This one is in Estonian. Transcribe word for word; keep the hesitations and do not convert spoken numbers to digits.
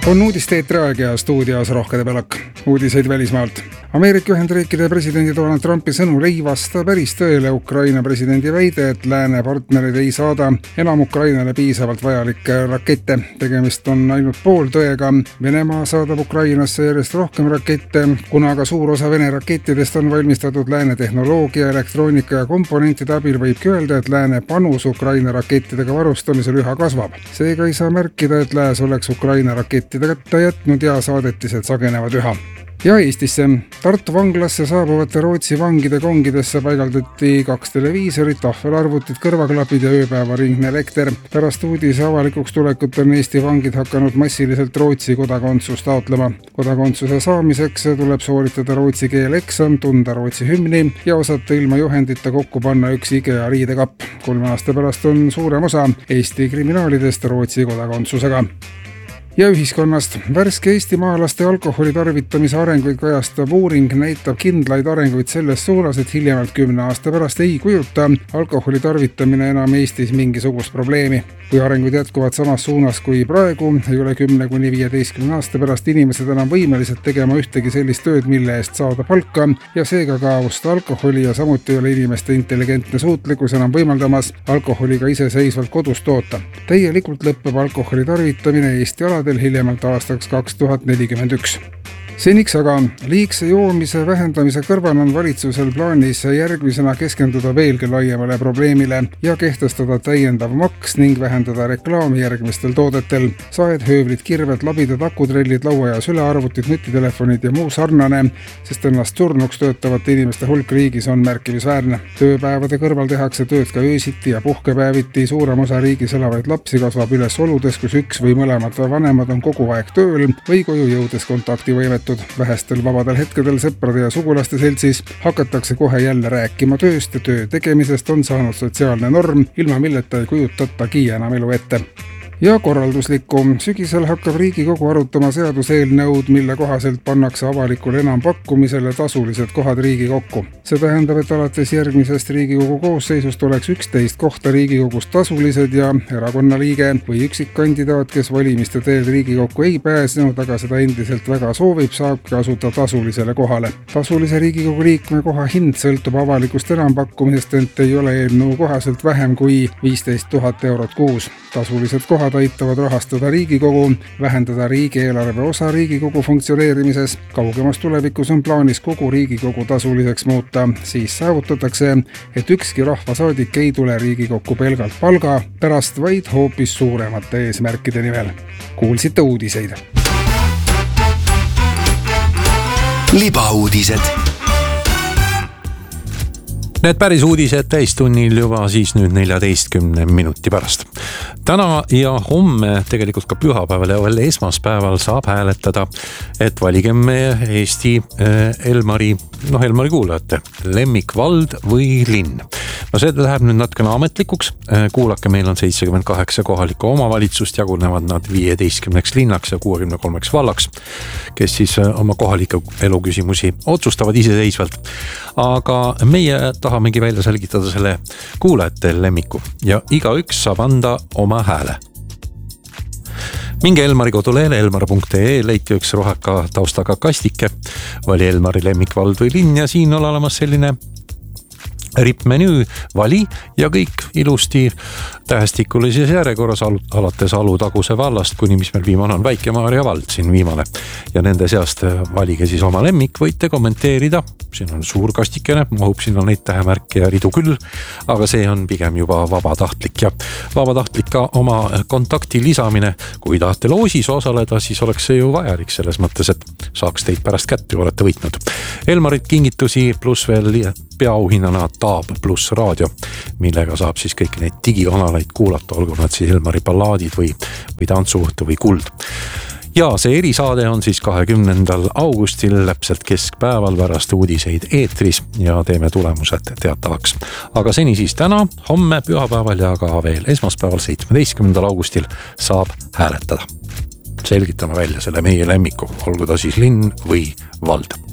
On uudiste eetriaeg ja stuudios Rohkede Pelak. Uudiseid välismaalt. Ameerika Ühendriikide presidendi Donald Trumpi sõnul ei vasta päris tõele Ukraina presidendi väide, et lääne partnerid ei saada enam Ukrainale piisavalt vajalikke rakette. Tegemist on ainult pool tõega. Venemaa saadab Ukrainasse järjest rohkem rakette, kuna aga suur osa Vene rakettidest on valmistatud lääne tehnoloogia, elektroonika ja komponentide abil, võibki öelda, et lääne panus Ukraina rakettidega varustamisel üha kasvab. Seega ei saa märkida, et lääs oleks Ukraina rakettidega kätte jätnud ja saadetised sagenevad üha. Ja Eestisse. Tartu vanglasse saabuvate Rootsi vangide kongidesse paigaldati kaks televiisorit, tahvelarvutid, kõrvaklapid ja ööpäevaringne elekter. Pärast uudise avalikuks tulekut on Eesti vangid hakanud massiliselt Rootsi kodakondsust taotlema. Kodakondsuse saamiseks tuleb sooritada rootsi keele eksam, tunda Rootsi hümni ja osata ilma juhendita kokku panna üks IKEA riidekapp. Kolme aasta pärast on suurem osa Eesti kriminaalidest Rootsi kodakondsusega. Ja ühiskonnast. Värske Eesti maalaste alkoholi tarvitamise arenguid kajastav uuring näitab kindlaid arenguid selles suunas, et hiljemalt kümne aasta pärast ei kujuta alkoholi tarvitamine enam Eestis mingisugust probleemi. Kui arengud jätkuvad samas suunas kui praegu, ei ole kümne kuni viieteistkümne aasta pärast inimesed enam võimelised tegema ühtegi sellist tööd, mille eest saada palka ja seega ka osta alkoholi ja samuti ei ole inimeste intelligentne suutlikkus enam võimaldamas alkoholiga iseseisvalt kodus toota. Täielikult lõppeb alkoholi tarvitamine Eesti aladel hiljemalt aastaks kaks tuhat nelikümmend üks. Seniks aga liigse joomise vähendamise kõrval on valitsusel plaanis järgmisena keskenduda veelgi laiemale probleemile ja kehtestada täiendav maks ning vähendada reklaami järgmistel toodetel. Saed, höövlid, kirved, labidad, akutrellid, laua- ja sülearvutid, nutitelefonid ja muu sarnane, sest ennast surnuks töötavate inimeste hulk riigis on märkimisväärne. Tööpäevade kõrval tehakse tööd ka öösiti ja puhkepäeviti. Suurem osa riigis elavaid lapsi kasvab üles oludes, kus üks või mõlemad vanemad on kogu aeg tööl või koju jõudes kontaktivõimet. Vähestel vabadel hetkedel sõprade ja sugulaste seltsis hakatakse kohe jälle rääkima tööst ja töö tegemisest on saanud sotsiaalne norm, ilma milleta ei kujutatagi enam elu ette. Ja korralduslikku. Sügisel hakkab Riigikogu arutama seaduseelnõud, mille kohaselt pannakse avalikule enampakkumisele tasulised kohad Riigikokku. See tähendab, et alates järgmisest Riigikogu koosseisust oleks üksteist kohta Riigikogus tasulised ja erakonnaliige või üksikkandidaat, kes valimiste teel Riigikokku ei pääsenud, aga seda endiselt väga soovib, saabki asuda tasulisele kohale. Tasulise Riigikogu liikme koha hind sõltub avalikust enampakkumisest, ent ei ole eelnõu kohaselt vähem kui viisteist tuhat eurot kuus. Tasulised kohad aitavad rahastada Riigikogu, vähendada riigieelarve osa Riigikogu funktsioneerimises. Kaugemas tulevikus on plaanis kogu Riigikogu tasuliseks muuta, siis saavutatakse, et ükski rahvasaadik ei tule Riigikokku pelgalt palga pärast, vaid hoopis suuremate eesmärkide nimel. Kuulsite uudiseid. Libauudised. Need päris uudised täistunnil juba siis nüüd neljateistkümne minuti pärast. Täna ja homme, tegelikult ka pühapäeval ja veel esmaspäeval saab hääletada, et valigem Eesti Elmari, noh Elmari kuulajate, lemmikvald või linn. No see läheb nüüd natukene ametlikuks. Kuulake, meil on seitsekümmend kaheksa kohalikku omavalitsust, jagunevad nad viieteistkümneks linnaks ja kuuekümne kolmeks vallaks, kes siis oma kohalike eluküsimusi otsustavad iseseisvalt. Aga meie tahamegi välja selgitada selle kuulajate lemmiku ja igaüks saab anda oma hääle. Minge Elmari kodulehele elmar punkt ee, leiti üks rohaka taustaga kastike, vali Elmari lemmikvald või linn ja siin on olemas selline rippmenüü, vali ja kõik ilusti tähestikulises järjekorras alates Alutaguse vallast, kuni mis meil viimane on Väike-Maarja vald siin viimane. Ja nende seast valige siis oma lemmik, võite kommenteerida. Siin on suur kastikene, mahub siin on neid tähemärke ja ridu küll, aga see on pigem juba vabatahtlik ja vabatahtlik ka oma kontakti lisamine. Kui tahate loosis osaleda, siis oleks see ju vajalik selles mõttes, et saaks teid pärast kätte, kui olete võitnud. Elmarit kingitusi pluss veel peauhinnana Taab pluss raadio, millega saab siis kõik neid digikanaleid kuulata, olgu nad siis Elmari ballaadid või, või tantsuõhtu või kuld. Ja see erisaade on siis kahekümnendal augustil läpselt keskpäeval pärast uudiseid eetris ja teeme tulemused teatavaks. Aga seni siis täna, homme, pühapäeval ja ka veel esmaspäeval seitsmeteistkümnendal augustil saab hääletada. Selgitame välja selle meie lemmiku, olgu ta siis linn või vald.